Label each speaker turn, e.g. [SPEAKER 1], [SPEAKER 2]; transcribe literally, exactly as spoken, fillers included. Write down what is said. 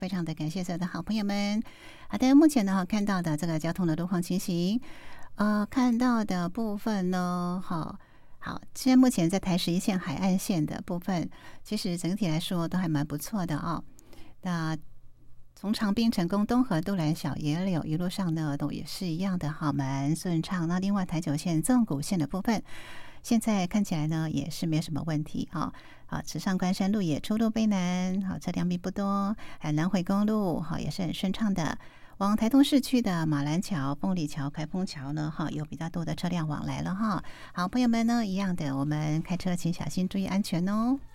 [SPEAKER 1] 非常的感谢所有的好朋友们。好的，目前呢看到的这个交通的路况情形，呃，看到的部分呢，好。好，现在目前在台十一线海岸线的部分，其实整体来说都还蛮不错的哦。那从长滨、成功、东河、杜兰、小野柳一路上呢，都也是一样的，好蛮顺畅。那另外台九线、纵谷线的部分，现在看起来呢也是没有什么问题啊。好，池上关山路也出入卑南，好车辆并不多。还有南回公路，好也是很顺畅的。往台东市区的马兰桥、凤里桥、开封桥呢，哈，有比较多的车辆往来了哈。好，朋友们呢，一样的，我们开车请小心注意安全哦。